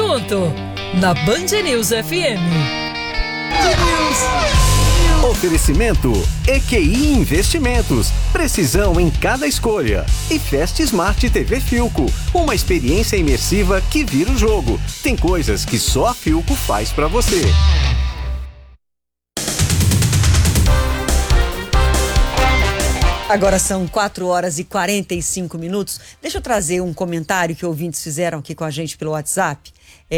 assunto na Band News FM. Oferecimento EQI Investimentos. Precisão em cada escolha. E Fast Smart TV Philco. Uma experiência imersiva que vira o jogo. Tem coisas que só a Philco faz pra você. Agora são 4h45. Deixa eu trazer um comentário que ouvintes fizeram aqui com a gente pelo WhatsApp.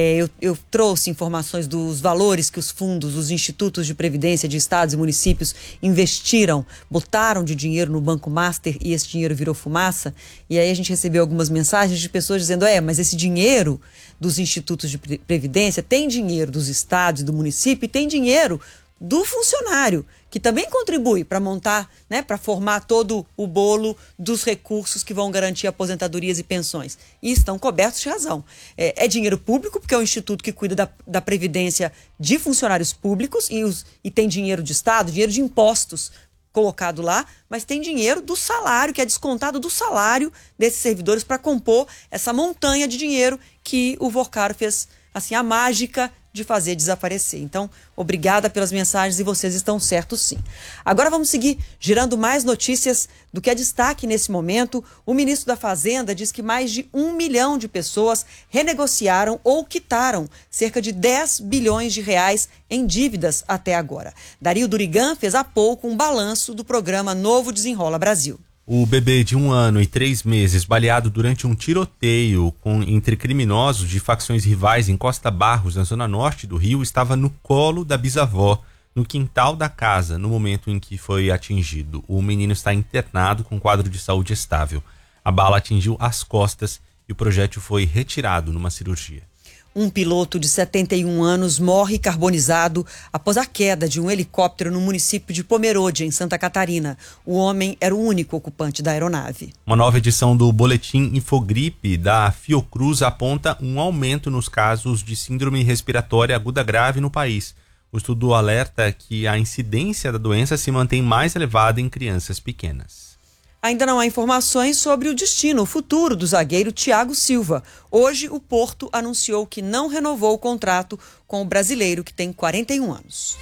Eu trouxe informações dos valores que os fundos, os institutos de previdência de estados e municípios investiram, botaram de dinheiro no Banco Master e esse dinheiro virou fumaça. E aí a gente recebeu algumas mensagens de pessoas dizendo, mas esse dinheiro dos institutos de previdência tem dinheiro dos estados e do município e tem dinheiro do funcionário, que também contribui para montar, para formar todo o bolo dos recursos que vão garantir aposentadorias e pensões. E estão cobertos de razão. É dinheiro público, porque é o instituto que cuida da previdência de funcionários públicos e tem dinheiro de Estado, dinheiro de impostos colocado lá, mas tem dinheiro do salário, que é descontado do salário desses servidores para compor essa montanha de dinheiro que o Vorcaro fez, assim, a mágica de fazer desaparecer. Então, obrigada pelas mensagens e vocês estão certos sim. Agora vamos seguir girando mais notícias do que é destaque nesse momento. O ministro da Fazenda diz que mais de 1 milhão de pessoas renegociaram ou quitaram cerca de 10 bilhões de reais em dívidas até agora. Dario Durigan fez há pouco um balanço do programa Novo Desenrola Brasil. O bebê de 1 ano e 3 meses, baleado durante um tiroteio entre criminosos de facções rivais em Costa Barros, na zona norte do Rio, estava no colo da bisavó, no quintal da casa, no momento em que foi atingido. O menino está internado com quadro de saúde estável. A bala atingiu as costas e o projétil foi retirado numa cirurgia. Um piloto de 71 anos morre carbonizado após a queda de um helicóptero no município de Pomerode, em Santa Catarina. O homem era o único ocupante da aeronave. Uma nova edição do Boletim Infogripe da Fiocruz aponta um aumento nos casos de síndrome respiratória aguda grave no país. O estudo alerta que a incidência da doença se mantém mais elevada em crianças pequenas. Ainda não há informações sobre o destino, o futuro do zagueiro Thiago Silva. Hoje, o Porto anunciou que não renovou o contrato com o brasileiro, que tem 41 anos.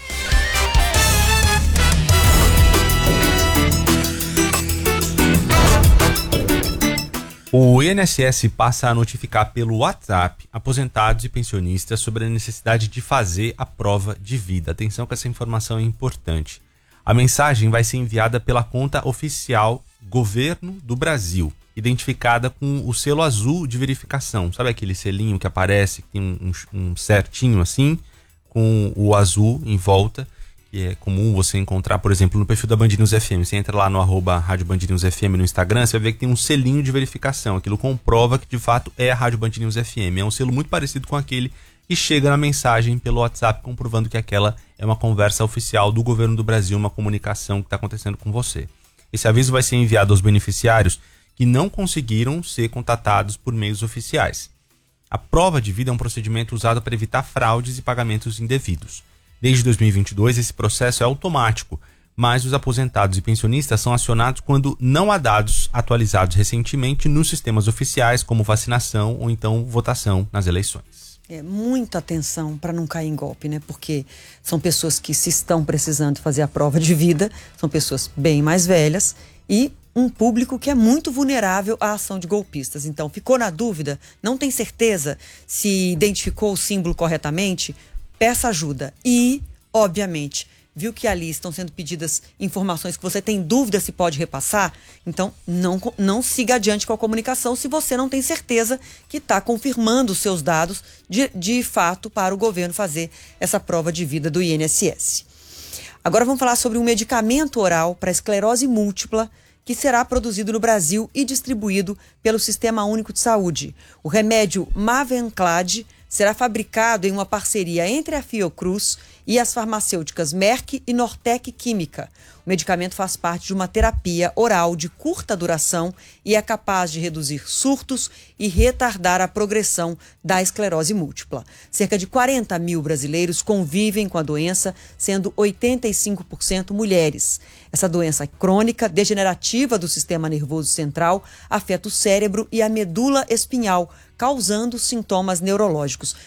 O INSS passa a notificar pelo WhatsApp aposentados e pensionistas sobre a necessidade de fazer a prova de vida. Atenção que essa informação é importante. A mensagem vai ser enviada pela conta oficial Governo do Brasil, identificada com o selo azul de verificação. Sabe aquele selinho que aparece, que tem um certinho assim, com o azul em volta, que é comum você encontrar, por exemplo, no perfil da Band News FM. Você entra lá no @Rádio Band News FM no Instagram, você vai ver que tem um selinho de verificação. Aquilo comprova que de fato é a Rádio Band News FM. É um selo muito parecido com aquele que chega na mensagem pelo WhatsApp, comprovando que aquela é uma conversa oficial do Governo do Brasil, uma comunicação que está acontecendo com você. Esse aviso vai ser enviado aos beneficiários que não conseguiram ser contatados por meios oficiais. A prova de vida é um procedimento usado para evitar fraudes e pagamentos indevidos. Desde 2022, esse processo é automático, mas os aposentados e pensionistas são acionados quando não há dados atualizados recentemente nos sistemas oficiais, como vacinação ou então votação nas eleições. Muita atenção para não cair em golpe, né? Porque são pessoas que se estão precisando fazer a prova de vida, são pessoas bem mais velhas e um público que é muito vulnerável à ação de golpistas. Então, ficou na dúvida, não tem certeza se identificou o símbolo corretamente, peça ajuda. E, obviamente, viu que ali estão sendo pedidas informações que você tem dúvida se pode repassar, então não siga adiante com a comunicação se você não tem certeza que está confirmando os seus dados de fato para o governo fazer essa prova de vida do INSS. Agora vamos falar sobre um medicamento oral para esclerose múltipla que será produzido no Brasil e distribuído pelo Sistema Único de Saúde. O remédio Mavenclad será fabricado em uma parceria entre a Fiocruz e as farmacêuticas Merck e Nortec Química. O medicamento faz parte de uma terapia oral de curta duração e é capaz de reduzir surtos e retardar a progressão da esclerose múltipla. Cerca de 40 mil brasileiros convivem com a doença, sendo 85% mulheres. Essa doença crônica, degenerativa do sistema nervoso central, afeta o cérebro e a medula espinhal, causando sintomas neurológicos.